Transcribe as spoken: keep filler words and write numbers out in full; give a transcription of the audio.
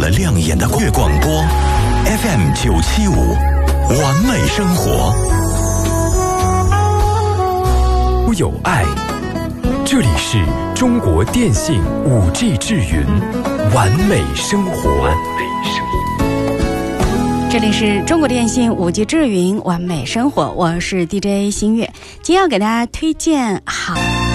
了亮眼的月广播 F M 九七五，完美生活， 都有爱。这里是中国电信 五 G 智云，完美生活。完美生活。 这里是中国电信 五 G 智云完美生活，我是 D J 新月。今天要给大家推荐好